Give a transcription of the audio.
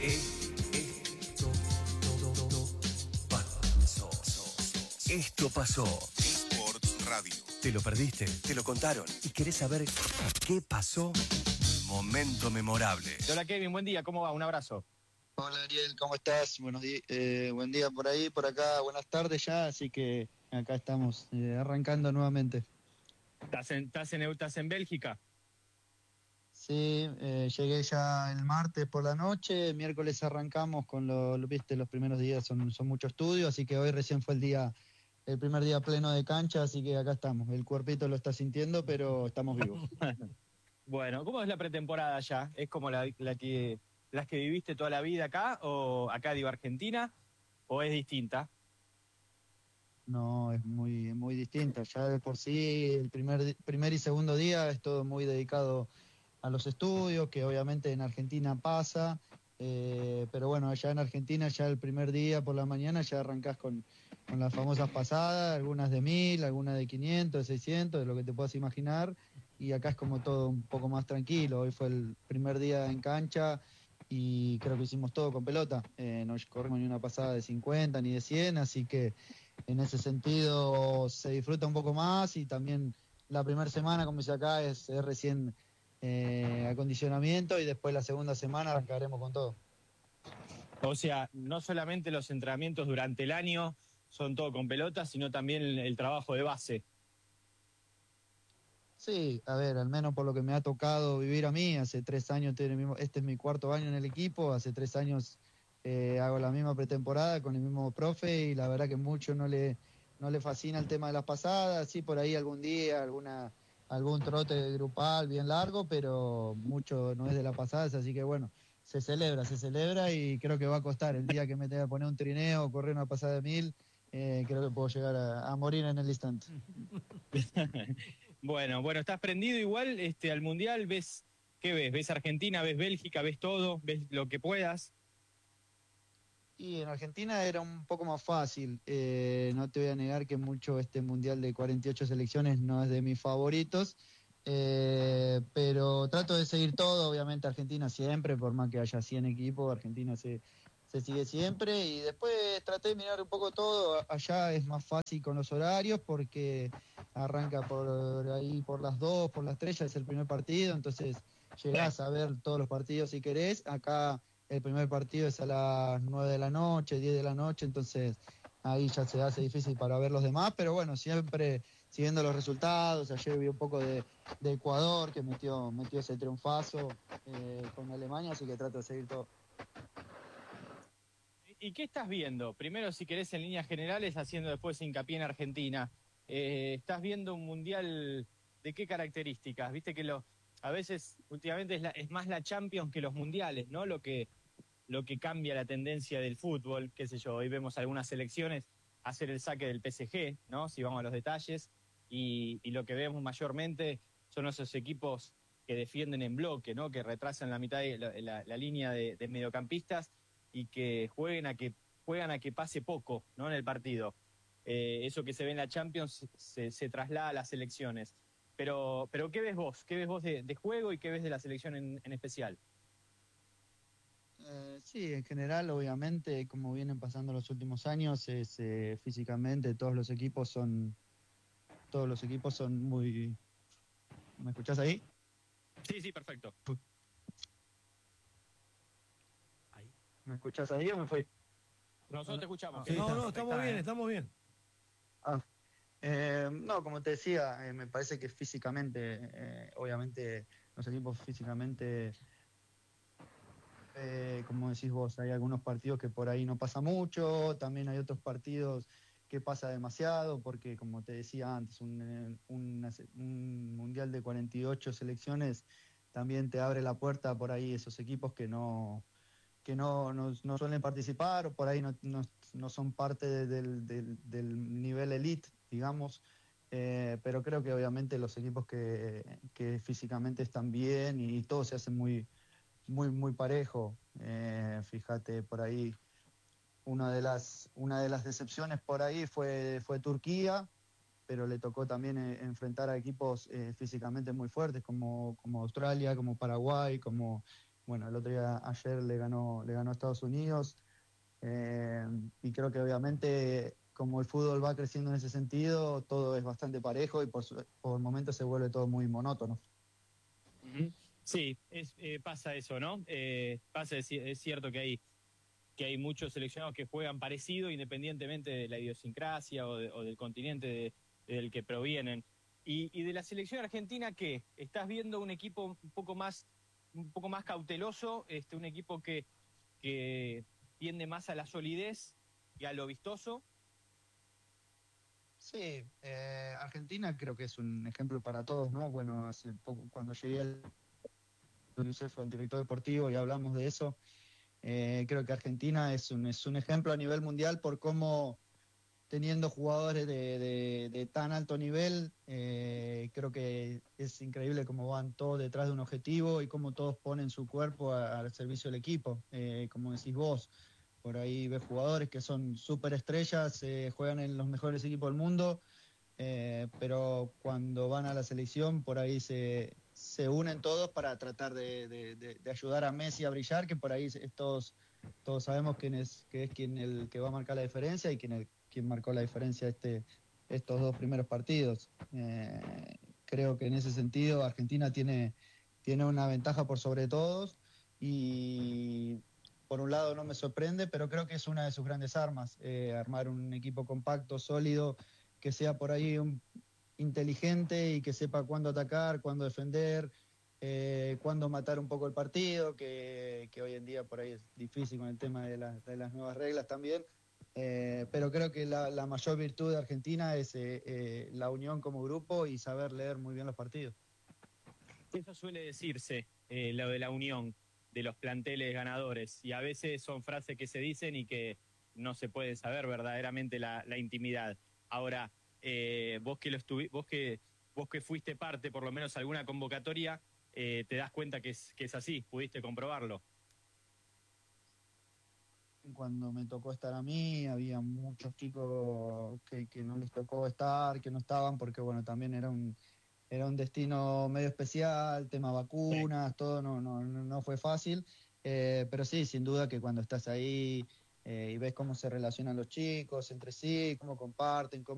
Esto pasó. Sports Radio. ¿Te lo perdiste? ¿Te lo contaron? ¿Y querés saber qué pasó? Momento memorable. Hola Kevin, buen día, ¿cómo va? Un abrazo. Hola Ariel, ¿cómo estás? Buenos días, buen día por ahí, por acá, buenas tardes ya, así que acá estamos arrancando nuevamente. ¿Estás en Bélgica? Sí, llegué ya el martes por la noche, miércoles arrancamos con viste, los primeros días son mucho estudio, así que hoy recién fue el primer día pleno de cancha, así que acá estamos. El cuerpito lo está sintiendo, pero estamos vivos. Bueno, ¿cómo es la pretemporada ya? ¿Es como las que viviste toda la vida acá, o acá digo Argentina, o es distinta? No, es muy distinta. Ya de por sí, el primer y segundo día es todo muy dedicado a los estudios, que obviamente en Argentina pasa, pero bueno, allá en Argentina ya el primer día por la mañana ya arrancás con las famosas pasadas, algunas de 1000, algunas de 500, de 600, de lo que te puedas imaginar, y acá es como todo un poco más tranquilo. Hoy fue el primer día en cancha y creo que hicimos todo con pelota, no corrimos ni una pasada de 50 ni de 100, así que en ese sentido se disfruta un poco más, y también la primera semana, como dice acá, es recién acondicionamiento, y después la segunda semana arrancaremos con todo. O sea, no solamente los entrenamientos durante el año son todo con pelota, sino también el trabajo de base. Sí, a ver, al menos por lo que me ha tocado vivir a mí, hace 3 años, este es mi cuarto año en el equipo, hace 3 años hago la misma pretemporada con el mismo profe, y la verdad que mucho no le fascina el tema de las pasadas. Sí, por ahí algún día, algún trote grupal bien largo, pero mucho no es de las pasadas, así que bueno, se celebra, y creo que va a costar el día que me tenga que poner un trineo o correr una pasada de 1000, creo que puedo llegar a morir en el instante. Bueno, estás prendido igual al Mundial, ¿qué ves? ¿Ves Argentina, ves Bélgica, ves todo, ves lo que puedas? Y en Argentina era un poco más fácil. No te voy a negar que mucho este mundial de 48 selecciones no es de mis favoritos, pero trato de seguir todo. Obviamente Argentina siempre, por más que haya 100 equipos, Argentina se sigue siempre. Y después traté de mirar un poco todo. Allá es más fácil con los horarios, porque arranca por ahí por las 2, por las 3, ya es el primer partido, entonces llegás a ver todos los partidos si querés. Acá el primer partido es a las 9 de la noche, 10 de la noche, entonces ahí ya se hace difícil para ver los demás, pero bueno, siempre siguiendo los resultados. Ayer vi un poco de Ecuador, que metió ese triunfazo con Alemania, así que trato de seguir todo. ¿Y qué estás viendo? Primero, si querés, en líneas generales, haciendo después hincapié en Argentina. ¿Estás viendo un mundial de qué características? Viste que a veces, últimamente, es más la Champions que los mundiales, ¿no? Lo que cambia la tendencia del fútbol, qué sé yo. Hoy vemos algunas selecciones hacer el saque del PSG, ¿no? Si vamos a los detalles. Y lo que vemos mayormente son esos equipos que defienden en bloque, ¿no? Que retrasan la mitad de la línea de mediocampistas, y que juegan a que pase poco, ¿no? En el partido. Eso que se ve en la Champions se traslada a las selecciones. Pero ¿qué ves vos? ¿Qué ves vos de juego, y qué ves de la selección en especial? Sí, en general, obviamente, como vienen pasando los últimos años, físicamente todos los equipos son muy. ¿Me escuchás ahí? Sí, perfecto. ¿Me escuchás ahí o me fui? Nosotros te escuchamos. Sí, no, estamos bien. Ah, no, como te decía, me parece que físicamente, obviamente, los equipos físicamente, como decís vos, hay algunos partidos que por ahí no pasa mucho, también hay otros partidos que pasa demasiado, porque como te decía antes, un mundial de 48 selecciones también te abre la puerta por ahí esos equipos que no suelen participar, o por ahí no son parte del nivel elite, digamos. Pero creo que obviamente los equipos que físicamente están bien, y todo se hace muy, muy, muy parejo. Fíjate, por ahí una de las decepciones por ahí fue Turquía, pero le tocó también enfrentar a equipos físicamente muy fuertes, como Australia, como Paraguay, como bueno, el otro día, ayer le ganó a Estados Unidos, y creo que obviamente como el fútbol va creciendo en ese sentido, todo es bastante parejo y por momentos se vuelve todo muy monótono. Ujú. Sí, pasa eso, ¿no? Es cierto que hay muchos seleccionados que juegan parecido independientemente de la idiosincrasia o del continente del que provienen. Y de la selección argentina, ¿qué? ¿Estás viendo un equipo un poco más cauteloso, un equipo que tiende más a la solidez y a lo vistoso? Sí, Argentina creo que es un ejemplo para todos, ¿no? Bueno, hace poco cuando llegué al Youssef, al director deportivo, y hablamos de eso, creo que Argentina es un ejemplo a nivel mundial por cómo teniendo jugadores de tan alto nivel, creo que es increíble cómo van todos detrás de un objetivo y cómo todos ponen su cuerpo al servicio del equipo. Como decís vos, por ahí ves jugadores que son súper estrellas, juegan en los mejores equipos del mundo, pero cuando van a la selección, por ahí se unen todos para tratar de ayudar a Messi a brillar, que por ahí todos sabemos que es quien el que va a marcar la diferencia y quien marcó la diferencia estos dos primeros partidos. Creo que en ese sentido Argentina tiene una ventaja por sobre todos y por un lado no me sorprende, pero creo que es una de sus grandes armas, armar un equipo compacto, sólido, que sea por ahí inteligente y que sepa cuándo atacar, cuándo defender, cuándo matar un poco el partido, que hoy en día por ahí es difícil con el tema de las nuevas reglas también. Pero creo que la mayor virtud de Argentina es la unión como grupo y saber leer muy bien los partidos. Eso suele decirse, lo de la unión de los planteles ganadores, y a veces son frases que se dicen y que no se puede saber verdaderamente la intimidad. Ahora, vos que fuiste parte, por lo menos alguna convocatoria, te das cuenta que es así, pudiste comprobarlo. Cuando me tocó estar a mí, había muchos chicos que no les tocó estar, que no estaban, porque bueno, también era un destino medio especial, tema Sí. vacunas, todo no fue fácil, pero sí, sin duda que cuando estás ahí y ves cómo se relacionan los chicos entre sí, cómo comparten, cómo